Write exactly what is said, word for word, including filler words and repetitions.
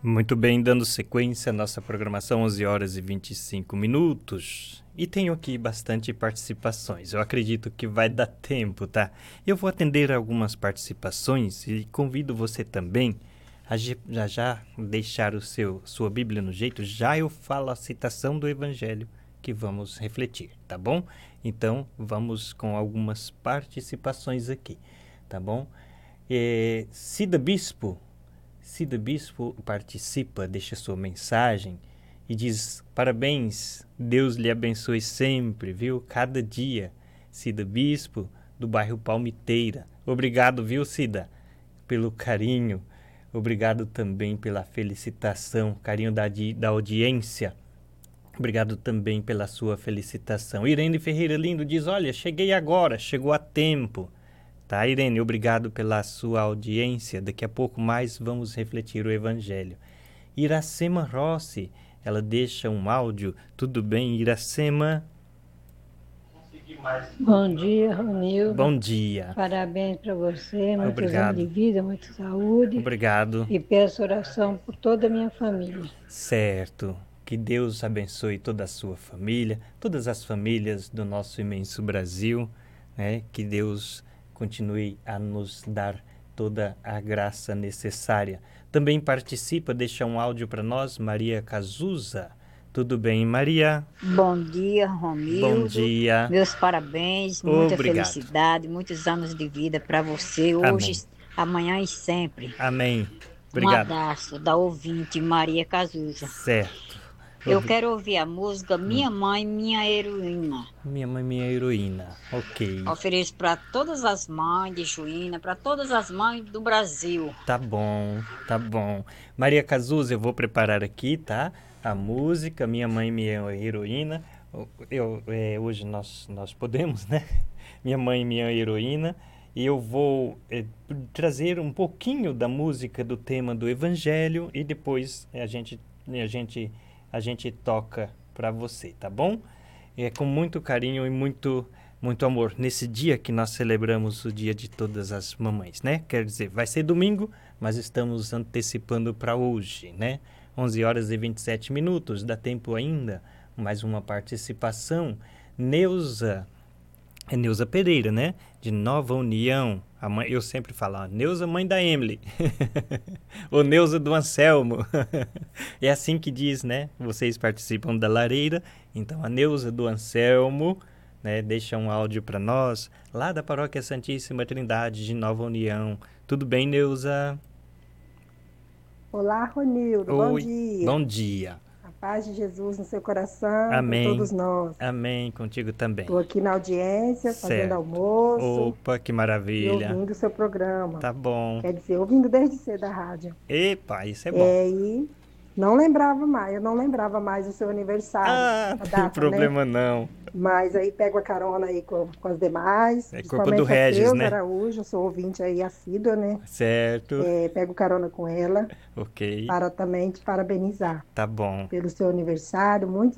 Muito bem, dando sequência à nossa programação, onze horas e vinte e cinco minutos. E tenho aqui bastante participações. Eu acredito que vai dar tempo, tá? Eu vou atender algumas participações e convido você também a já já deixar o seu, sua Bíblia no jeito. Já eu falo a citação do Evangelho que vamos refletir, tá bom? Então, vamos com algumas participações aqui, tá bom? É, Cida Bispo... Cida Bispo participa, deixa sua mensagem e diz: parabéns, Deus lhe abençoe sempre, viu? Cada dia. Cida Bispo, do bairro Palmiteira. Obrigado, viu, Cida? Pelo carinho. Obrigado também pela felicitação, carinho da, da audiência. Obrigado também pela sua felicitação. Irene Ferreira Lindo diz: olha, cheguei agora, chegou a tempo. Tá, Irene, obrigado pela sua audiência. Daqui a pouco mais vamos refletir o Evangelho. Iracema Rossi, ela deixa um áudio. Tudo bem, Iracema? Bom dia, Ronildo. Bom dia. Parabéns para você, muitos Obrigado. anos de vida, muita saúde. Obrigado. E peço oração por toda a minha família. Certo. Que Deus abençoe toda a sua família, todas as famílias do nosso imenso Brasil, né? Que Deus continue a nos dar toda a graça necessária. Também participa, deixa um áudio para nós, Maria Cazuza. Tudo bem, Maria? Bom dia, Romildo. Bom dia. Meus parabéns, muita Obrigado. Felicidade, muitos anos de vida para você, hoje, Amém. amanhã e sempre. Amém. Obrigado. Um abraço da ouvinte Maria Cazuza. Certo. Eu quero ouvir a música Minha Mãe, Minha Heroína. Minha Mãe, Minha Heroína. Ok. Ofereço para todas as mães de Juína, para todas as mães do Brasil. Tá bom, tá bom. Maria Cazuza, eu vou preparar aqui, tá? A música Minha Mãe, Minha Heroína. Eu, é, hoje nós, nós podemos, né? Minha Mãe, Minha Heroína. E eu vou é, trazer um pouquinho da música do tema do Evangelho e depois a gente... A gente a gente toca para você, tá bom? É com muito carinho e muito, muito amor. Nesse dia que nós celebramos o dia de todas as mamães, né? Quer dizer, vai ser domingo, mas estamos antecipando para hoje, né? onze horas e vinte e sete minutos, dá tempo ainda. Mais uma participação. Neuza, é Neuza Pereira, né? De Nova União. A mãe, eu sempre falo, ó, Neuza, mãe da Emily. Ou Neuza do Anselmo. É assim que diz, né? Vocês participam da lareira. Então, a Neuza do Anselmo, né, deixa um áudio para nós, lá da Paróquia Santíssima Trindade de Nova União. Tudo bem, Neuza? Olá, Ronildo. Oi. Bom dia. Bom dia. A paz de Jesus no seu coração, Amém. para todos nós. Amém, contigo também. Estou aqui na audiência, certo. Fazendo almoço. Opa, que maravilha. E ouvindo o seu programa. Tá bom. Quer dizer, ouvindo desde cedo a rádio. Epa, isso é bom. É, e não lembrava mais, eu não lembrava mais o seu aniversário. Ah, não tem problema, né? Não. Mas aí pego a carona aí com, com as demais. É culpa do Regis, Cleusa né? Araújo, eu sou ouvinte aí assídua, né? Certo. É, pego carona com ela. Ok. Para também te parabenizar. Tá bom. Pelo seu aniversário, muitos